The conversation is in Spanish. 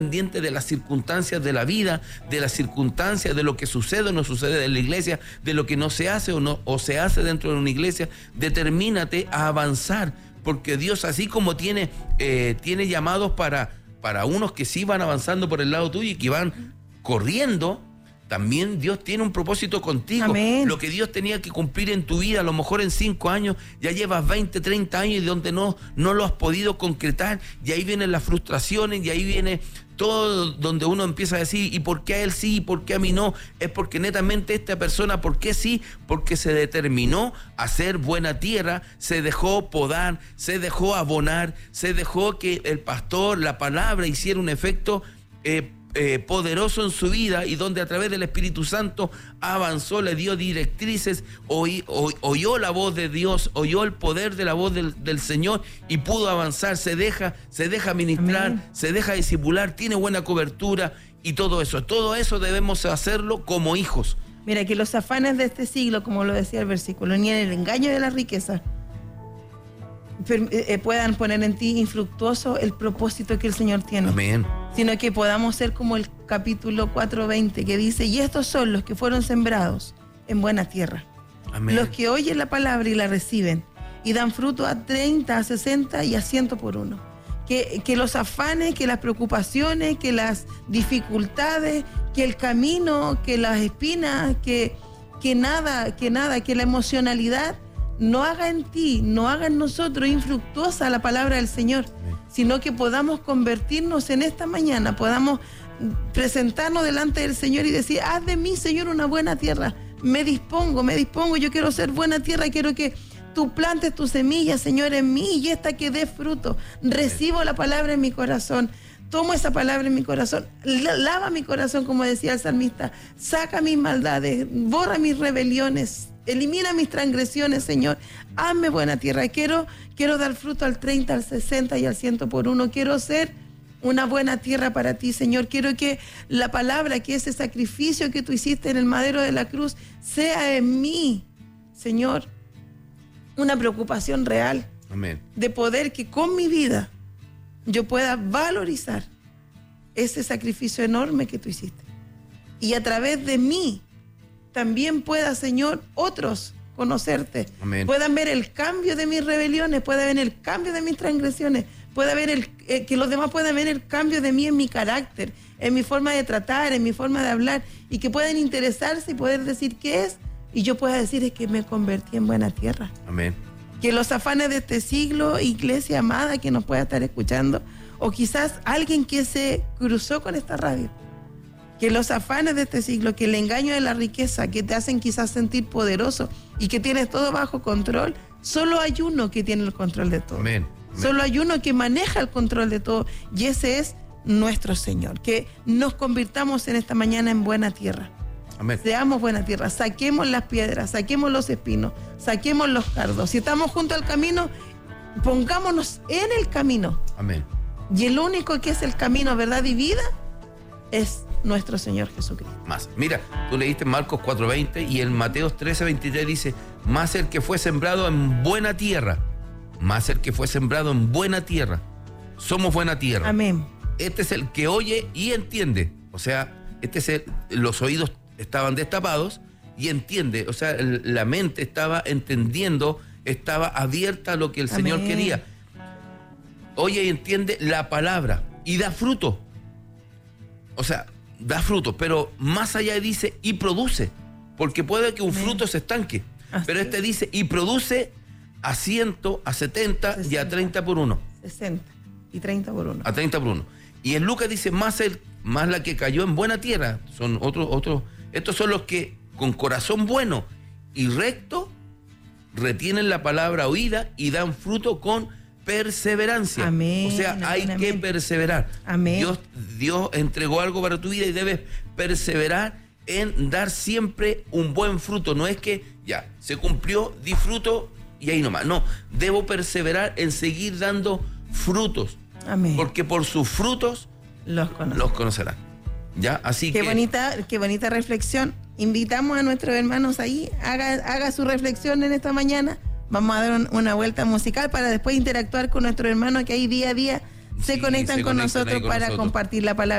pendiente de las circunstancias de la vida, de las circunstancias de lo que sucede o no sucede en la iglesia, de lo que no se hace o se hace dentro de una iglesia. Determínate a avanzar, porque Dios, así como tiene llamados para unos que sí van avanzando por el lado tuyo y que van corriendo, también Dios tiene un propósito contigo. Amén. Lo que Dios tenía que cumplir en tu vida, a lo mejor en 5 años, ya llevas 20, 30 años y donde no lo has podido concretar, y ahí vienen las frustraciones, y ahí viene todo donde uno empieza a decir, ¿y por qué a él sí y por qué a mí no? Es porque netamente esta persona, ¿por qué sí? Porque se determinó a ser buena tierra, se dejó podar, se dejó abonar, se dejó que el pastor, la palabra hiciera un efecto poderoso en su vida, y donde a través del Espíritu Santo avanzó, le dio directrices, oyó la voz de Dios, oyó el poder de la voz del Señor y pudo avanzar, se deja ministrar, amén, se deja discipular, tiene buena cobertura y todo eso debemos hacerlo como hijos. Mira, que los afanes de este siglo, como lo decía el versículo, ni en el engaño de la riqueza puedan poner en ti infructuoso el propósito que el Señor tiene. Amén. Sino que podamos ser como el capítulo 4:20, que dice: y estos son los que fueron sembrados en buena tierra. Amén. Los que oyen la palabra y la reciben y dan fruto a 30, a 60 y a 100 por uno. Que los afanes, que las preocupaciones, que las dificultades, que el camino, que las espinas, que la emocionalidad no haga en ti, no haga en nosotros infructuosa la palabra del Señor, sino que podamos convertirnos en esta mañana, podamos presentarnos delante del Señor y decir: haz de mí, Señor, una buena tierra. Me dispongo, yo quiero ser buena tierra, quiero que tú plantes tu semilla, Señor, en mí, y esta que dé fruto. Recibo la palabra en mi corazón, tomo esa palabra en mi corazón, lava mi corazón, como decía el salmista, saca mis maldades, borra mis rebeliones, elimina mis transgresiones, Señor. Hazme buena tierra. Quiero dar fruto al 30, al 60 y al 100 por uno. Quiero ser una buena tierra para ti, Señor. Quiero que la palabra, que ese sacrificio que tú hiciste en el madero de la cruz, sea en mí, Señor, una preocupación real. Amén. De poder que con mi vida yo pueda valorizar ese sacrificio enorme que tú hiciste. Y a través de mí también pueda, Señor, otros conocerte. Amén. Puedan ver el cambio de mis rebeliones, puedan ver el cambio de mis transgresiones, pueda ver que los demás puedan ver el cambio de mí en mi carácter, en mi forma de tratar, en mi forma de hablar, y que puedan interesarse y poder decir qué es, y yo pueda decir: es que me convertí en buena tierra. Amén. Que los afanes de este siglo, iglesia amada que nos pueda estar escuchando, o quizás alguien que se cruzó con esta radio, que los afanes de este siglo, que el engaño de la riqueza, que te hacen quizás sentir poderoso y que tienes todo bajo control, solo hay uno que tiene el control de todo. Amén. Amén. Solo hay uno que maneja el control de todo, y ese es nuestro Señor. Que nos convirtamos en esta mañana en buena tierra. Amén. Seamos buena tierra, saquemos las piedras, saquemos los espinos, saquemos los cardos. Si estamos junto al camino, pongámonos en el camino. Amén. Y el único que es el camino, verdad y vida es nuestro Señor Jesucristo. Más. Mira, tú leíste Marcos 4:20 y en Mateo 13:23 dice: más el que fue sembrado en buena tierra, más el que fue sembrado en buena tierra. Somos buena tierra. Amén. Este es el que oye y entiende. O sea, los oídos estaban destapados y entiende. O sea, la mente estaba entendiendo, estaba abierta a lo que el Señor Amén. quería. Oye y entiende la palabra y da fruto. O sea, da fruto, pero más allá dice y produce, porque puede que un Amén. fruto se estanque. Así pero es. dice y produce a 100, a 70 y a 30 por uno. 60 y 30 por uno. A 30 por uno. Y en Lucas dice más la que cayó en buena tierra. Son otros. Estos son los que con corazón bueno y recto retienen la palabra oída y dan fruto con perseverancia. Amén. O sea, hay Amén. que perseverar. Amén. Dios entregó algo para tu vida y debes perseverar en dar siempre un buen fruto. No es que ya se cumplió, disfruto y ahí nomás. No, debo perseverar en seguir dando frutos. Amén. Porque por sus frutos los conocerán. ¿Ya? Así qué bonita reflexión. Invitamos a nuestros hermanos ahí, haga su reflexión en esta mañana. Vamos a dar una vuelta musical para después interactuar con nuestros hermanos que ahí día a día se conectan con nosotros para compartir la palabra